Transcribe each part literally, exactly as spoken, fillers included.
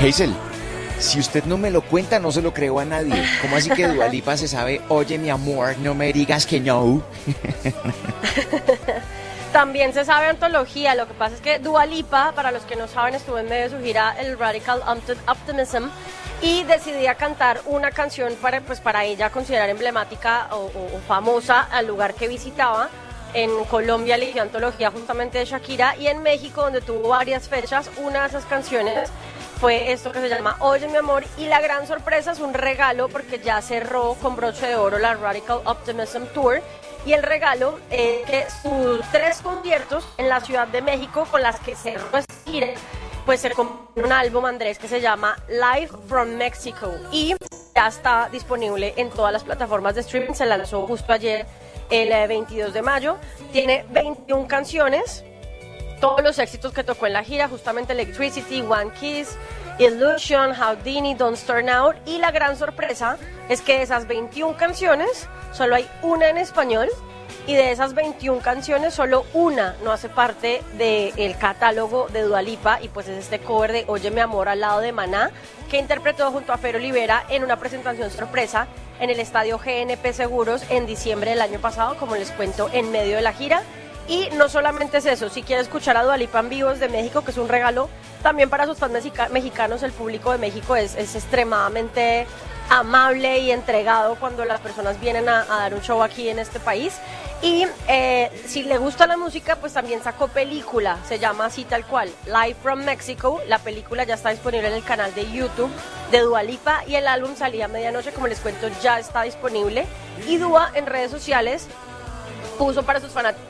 Hazel, si usted no me lo cuenta, no se lo creo a nadie. ¿Cómo así que Dua Lipa se sabe, oye mi amor, no me digas que no? También se sabe antología. Lo que pasa es que Dua Lipa, para los que no saben, estuvo en medio de su gira el Radical Optimism y decidía cantar una canción para, pues, para ella considerar emblemática o, o, o famosa al lugar que visitaba. En Colombia eligió antología justamente de Shakira, y en México, donde tuvo varias fechas, una de esas canciones fue esto que se llama Oye mi amor, y la gran sorpresa es un regalo porque ya cerró con broche de oro la Radical Optimism Tour, y el regalo es que sus tres conciertos en la Ciudad de México con las que cerró esta gira, pues se compró un álbum, Andrés, que se llama Live from Mexico, y ya está disponible en todas las plataformas de streaming. Se lanzó justo ayer, el veintidós de mayo, tiene veintiuna canciones, todos los éxitos que tocó en la gira, justamente Electricity, One Kiss, Illusion, Houdini, Don't Start Now, y la gran sorpresa es que de esas veintiuna canciones, solo hay una en español, y de esas veintiuna canciones, solo una no hace parte del catálogo de Dua Lipa, y pues es este cover de Oye mi amor al lado de Maná, que interpretó junto a Fer Olivera en una presentación sorpresa en el estadio G N P Seguros en diciembre del año pasado, como les cuento, en medio de la gira. Y no solamente es eso, si quiere escuchar a Dua Lipa en vivo desde México, que es un regalo también para sus fans mexicanos, el público de México es, es extremadamente amable y entregado cuando las personas vienen a, a dar un show aquí en este país. Y eh, si le gusta la música, pues también sacó película, se llama así tal cual, Live from Mexico. La película ya está disponible en el canal de YouTube de Dua Lipa, y el álbum salía a medianoche, como les cuento, ya está disponible. Y Dua en redes sociales puso para sus fanáticos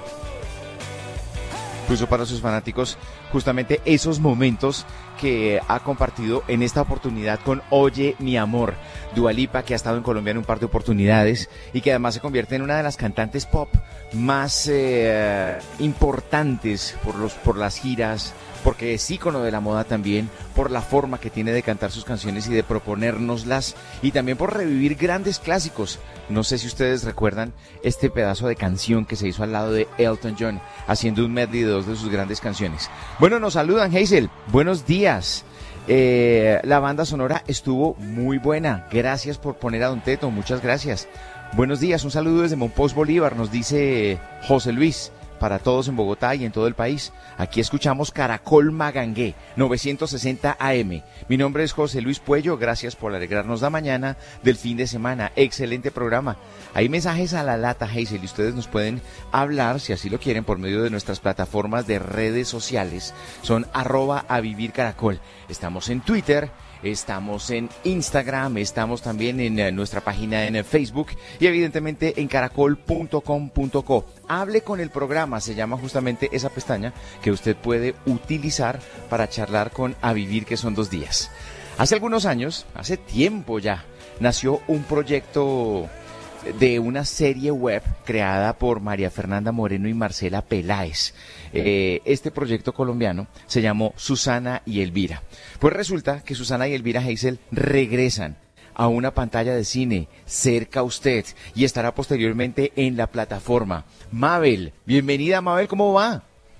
puso para sus fanáticos justamente esos momentos que ha compartido en esta oportunidad con Oye mi amor. Dua Lipa, que ha estado en Colombia en un par de oportunidades y que además se convierte en una de las cantantes pop más eh, importantes por los por las giras, porque es ícono de la moda también, por la forma que tiene de cantar sus canciones y de proponérnoslas, y también por revivir grandes clásicos. No sé si ustedes recuerdan este pedazo de canción que se hizo al lado de Elton John, haciendo un medley de dos de sus grandes canciones. Bueno, nos saludan, Hazel. Buenos días. Eh, la banda sonora estuvo muy buena. Gracias por poner a Don Teto, muchas gracias. Buenos días, un saludo desde Monpós Bolívar, nos dice José Luis, para todos en Bogotá y en todo el país. Aquí escuchamos Caracol Magangué, novecientos sesenta A M. Mi nombre es José Luis Puello, gracias por alegrarnos la mañana del fin de semana. Excelente programa. Hay mensajes a la lata, Hazel, y ustedes nos pueden hablar, si así lo quieren, por medio de nuestras plataformas de redes sociales. Son arroba a vivir caracol. Estamos en Twitter, estamos en Instagram, estamos también en uh, nuestra página en uh, Facebook, y evidentemente en caracol punto com punto co. Hable con el programa, se llama justamente esa pestaña que usted puede utilizar para charlar con A Vivir, que son dos días. Hace algunos años, hace tiempo ya, nació un proyecto de una serie web creada por María Fernanda Moreno y Marcela Peláez. Eh, este proyecto colombiano se llamó Susana y Elvira. Pues resulta que Susana y Elvira, Hazel, regresan a una pantalla de cine cerca a usted, y estará posteriormente en la plataforma. Mabel, bienvenida. Mabel, ¿cómo va?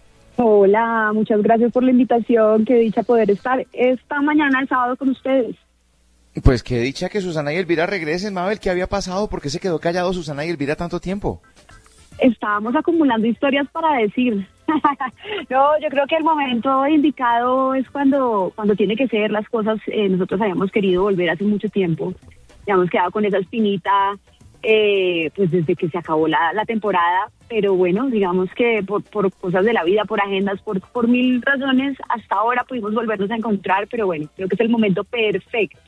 Hola, muchas gracias por la invitación, qué dicha poder estar esta mañana, el sábado, con ustedes. Pues qué dicha que Susana y Elvira regresen. Mabel, ¿qué había pasado? ¿Por qué se quedó callado Susana y Elvira tanto tiempo? Estábamos acumulando historias para decir. No, yo creo que el momento indicado es cuando cuando tiene que ser las cosas. Eh, nosotros habíamos querido volver hace mucho tiempo, habíamos quedado con esa espinita, eh, pues desde que se acabó la, la temporada, pero bueno, digamos que por, por cosas de la vida, por agendas, por, por mil razones, hasta ahora pudimos volvernos a encontrar, pero bueno, creo que es el momento perfecto.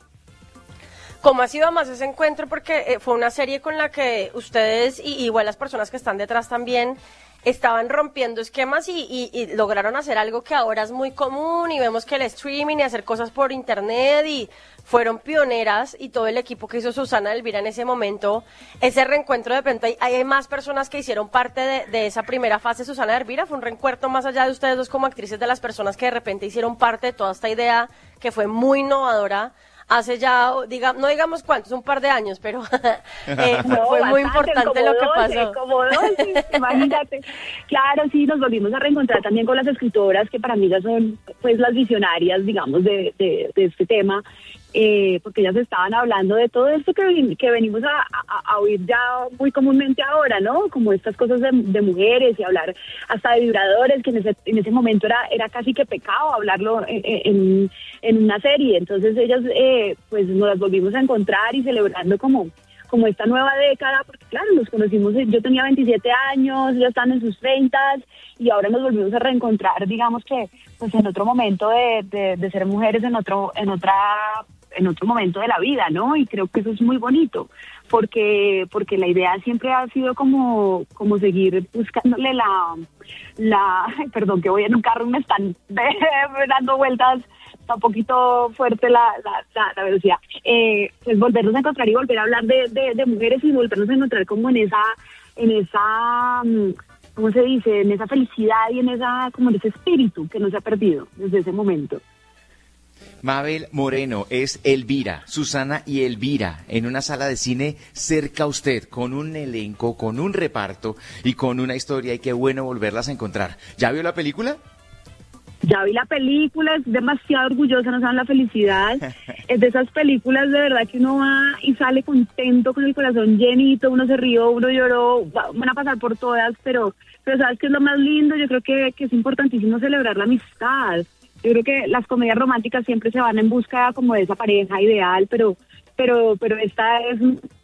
¿Cómo ha sido más ese encuentro? Porque eh, fue una serie con la que ustedes y igual las personas que están detrás también estaban rompiendo esquemas y, y, y lograron hacer algo que ahora es muy común, y vemos que el streaming y hacer cosas por internet, y fueron pioneras, y todo el equipo que hizo Susana y Elvira en ese momento, ese reencuentro. De repente hay, hay más personas que hicieron parte de, de esa primera fase. Susana y Elvira, fue un reencuentro más allá de ustedes dos como actrices, de las personas que de repente hicieron parte de toda esta idea que fue muy innovadora hace ya, diga, no digamos cuántos, un par de años, pero eh, No, fue muy bastante, importante como lo que doce, pasó. Como doce, imagínate. Claro, sí, nos volvimos a reencontrar también con las escritoras, que para mí ya son pues las visionarias, digamos, de, de, de este tema, eh, porque ellas estaban hablando de todo esto que, ven- que venimos a, a, a oír ya muy comúnmente ahora, ¿no? Como estas cosas de, de mujeres y hablar hasta de vibradores, que en ese, en ese momento era, era casi que pecado hablarlo en, en, en una serie. Entonces ellas eh, pues nos las volvimos a encontrar y celebrando como como esta nueva década, porque claro, nos conocimos, yo tenía veintisiete años, ellas están en sus treinta y ahora nos volvimos a reencontrar, digamos que pues en otro momento de, de, de ser mujeres, en otro en otra en otro momento de la vida, ¿no? Y creo que eso es muy bonito, porque porque la idea siempre ha sido como como seguir buscándole la la ay, perdón, que voy en un carro y me están dando vueltas, está un poquito fuerte la, la, la, la velocidad, eh, pues volvernos a encontrar y volver a hablar de, de, de mujeres y volvernos a encontrar como en esa, en esa, mm, ¿cómo se dice? En esa felicidad y en esa, como en ese espíritu que no se ha perdido desde ese momento. Mabel Moreno es Elvira, Susana y Elvira, en una sala de cine cerca a usted, con un elenco, con un reparto y con una historia, y qué bueno volverlas a encontrar. ¿Ya vio la película? Ya vi la película, es demasiado orgullosa, no saben la felicidad. Es de esas películas de verdad que uno va y sale contento, con el corazón llenito, uno se rió, uno lloró, va- van a pasar por todas, pero, pero ¿sabes qué es lo más lindo? Yo creo que, que es importantísimo celebrar la amistad. Yo creo que las comedias románticas siempre se van en busca como de esa pareja ideal, pero, pero, pero esta es...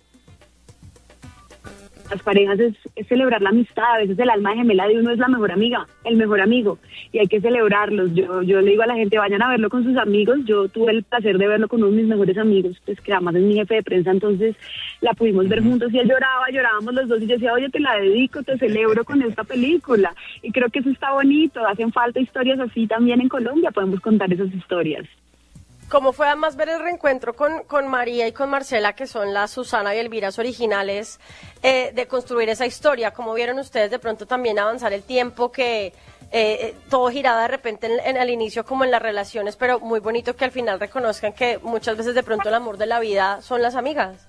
Las parejas es, es celebrar la amistad, a veces el alma gemela de uno es la mejor amiga, el mejor amigo, y hay que celebrarlos. Yo yo le digo a la gente, vayan a verlo con sus amigos. Yo tuve el placer de verlo con uno de mis mejores amigos, pues que además es mi jefe de prensa, entonces la pudimos ver juntos y él lloraba, llorábamos los dos y yo decía, oye, te la dedico, te celebro con esta película. Y creo que eso está bonito, hacen falta historias así también en Colombia, podemos contar esas historias. ¿Cómo fue además ver el reencuentro con, con María y con Marcela, que son las Susana y Elviras originales, eh, de construir esa historia? ¿Cómo vieron ustedes de pronto también avanzar el tiempo, que eh, todo giraba de repente en, en el inicio como en las relaciones, pero muy bonito que al final reconozcan que muchas veces de pronto el amor de la vida son las amigas?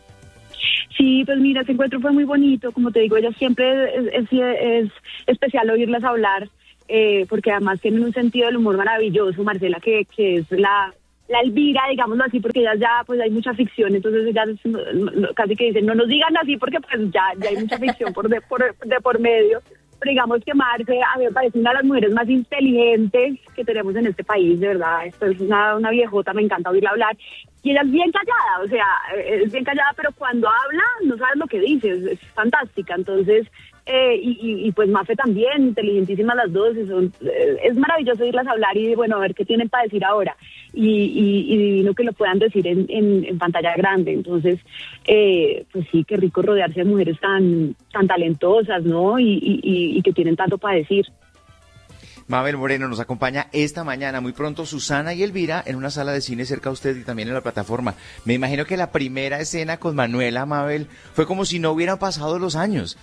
Sí, pues mira, ese encuentro fue muy bonito, como te digo, ella siempre es, es, es especial oírlas hablar, eh, porque además tienen un sentido del humor maravilloso. Marcela, que, que es la, la Elvira, digámoslo así, porque ellas ya, pues hay mucha ficción, entonces ellas no, no, casi que dicen, no nos digan así, porque pues ya, ya hay mucha ficción por de por, de por medio. Pero digamos que Marce, a mí me parece una de las mujeres más inteligentes que tenemos en este país, de verdad. Esto es una, una viejota, me encanta oírla hablar. Y ella es bien callada, o sea, es bien callada, pero cuando habla no sabes lo que dice, es, es fantástica. Entonces, eh, y, y, y pues Mafe también, inteligentísimas las dos, y son, eh, es maravilloso oírlas hablar y bueno, a ver qué tienen para decir ahora. Y, y, y divino que lo puedan decir en, en, en pantalla grande. Entonces, eh, pues sí, qué rico rodearse de mujeres tan, tan talentosas, ¿no? Y, y, y, y que tienen tanto para decir. Mabel Moreno nos acompaña esta mañana, muy pronto Susana y Elvira en una sala de cine cerca a usted y también en la plataforma. Me imagino que la primera escena con Manuela, Mabel, fue como si no hubieran pasado los años.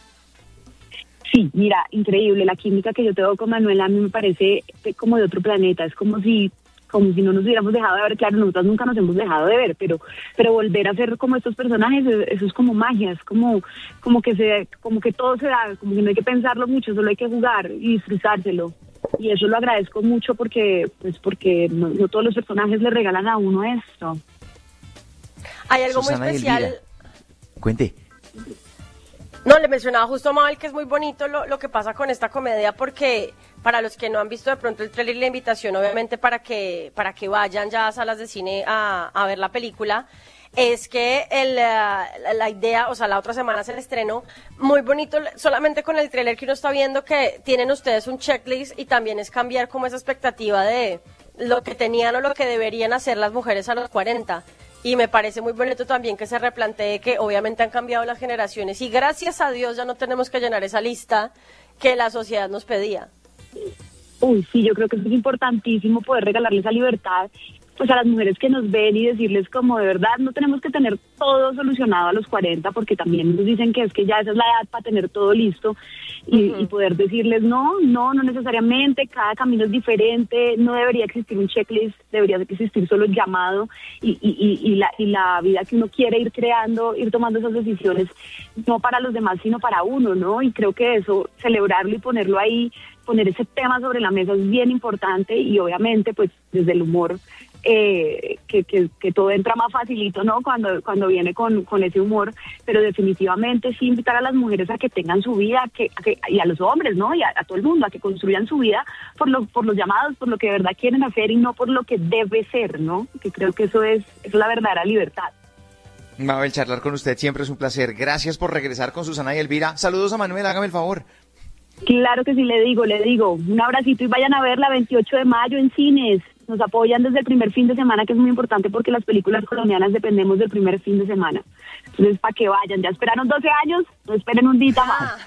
Sí, mira, increíble, la química que yo tengo con Manuela a mí me parece como de otro planeta, es como si como si no nos hubiéramos dejado de ver. Claro, nosotros nunca nos hemos dejado de ver, pero pero volver a ser como estos personajes, eso es como magia, es como como que se como que todo se da, como que no hay que pensarlo mucho, solo hay que jugar y disfrutárselo. Y eso lo agradezco mucho porque pues porque no, no todos los personajes le regalan a uno esto. Hay algo Susana muy y especial. Elvira. Cuente. No, le mencionaba justo a Mabel que es muy bonito lo, lo que pasa con esta comedia, porque para los que no han visto de pronto el trailer y la invitación, obviamente para que para que vayan ya a salas de cine a, a ver la película, es que el, la, la idea, o sea, la otra semana es el estreno, muy bonito, solamente con el trailer que uno está viendo, que tienen ustedes un checklist y también es cambiar como esa expectativa de lo que tenían o lo que deberían hacer las mujeres a los cuarenta. Y me parece muy bonito también que se replantee que obviamente han cambiado las generaciones y gracias a Dios ya no tenemos que llenar esa lista que la sociedad nos pedía. Uy, sí, yo creo que eso es importantísimo, poder regalarles esa libertad pues a las mujeres que nos ven y decirles como de verdad no tenemos que tener todo solucionado a los cuarenta, porque también nos dicen que es que ya esa es la edad para tener todo listo y, uh-huh. y poder decirles no, no, no necesariamente, cada camino es diferente, no debería existir un checklist, debería existir solo el llamado y, y, y, y, la, y la vida que uno quiere ir creando, ir tomando esas decisiones, no para los demás sino para uno, ¿no? Y creo que eso, celebrarlo y ponerlo ahí, poner ese tema sobre la mesa es bien importante y obviamente pues desde el humor eh, que, que, que todo entra más facilito, ¿no? Cuando cuando viene con, con ese humor, pero definitivamente sí invitar a las mujeres a que tengan su vida que, a que, y a los hombres, ¿no? Y a, a todo el mundo a que construyan su vida por, lo, por los llamados, por lo que de verdad quieren hacer y no por lo que debe ser, ¿no? Que creo que eso es, eso es la verdadera libertad. Mabel, charlar con usted siempre es un placer. Gracias por regresar con Susana y Elvira. Saludos a Manuel, hágame el favor. Claro que sí, le digo, le digo. Un abracito y vayan a verla veintiocho de mayo en cines. Nos apoyan desde el primer fin de semana, que es muy importante porque las películas colombianas dependemos del primer fin de semana. Entonces, para que vayan. Ya esperaron doce años, no esperen un día más.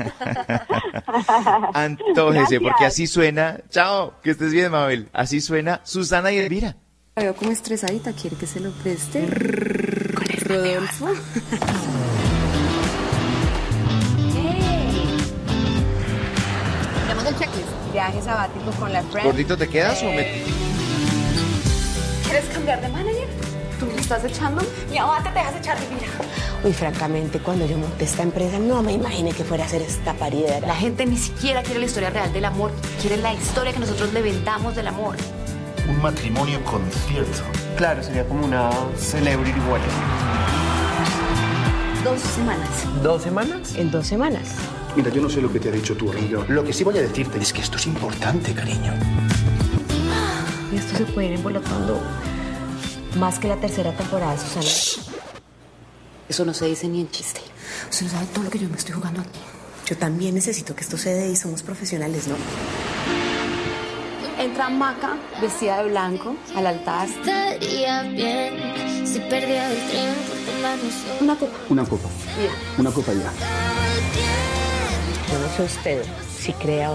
Antójese, porque así suena. Chao, que estés bien, Mabel. Así suena Susana y Elvira. La veo como estresadita, ¿quiere que se lo preste? Con el Rodolfo. Tenemos el checklist. Viaje sabático con la friend. ¿Gordito te quedas eh... o me...? ¿Quieres cambiar de manager? ¿Tú me estás echando? Mi abate te dejas echar, mira. Uy, francamente, cuando yo monté esta empresa no me imaginé que fuera a ser esta paridera. La gente ni siquiera quiere la historia real del amor, quiere la historia que nosotros le vendamos del amor. Un matrimonio concierto. Claro, sería como una celebrity wedding. Dos semanas. ¿Dos semanas? En dos semanas. Mira, yo no sé lo que te ha dicho tu amigo. Lo que sí voy a decirte es que esto es importante, cariño. Y esto se puede ir embolotando más que la tercera temporada de Susana. Eso no se dice ni en chiste. Usted no sabe todo lo que yo me estoy jugando aquí. Yo también necesito que esto se dé y somos profesionales, ¿no? Entra Maca, vestida de blanco, al altar. Estaría bien si perdiera el tiempo tomarnos una copa. Una copa. Mira. Una copa ya. Yo no sé usted si crea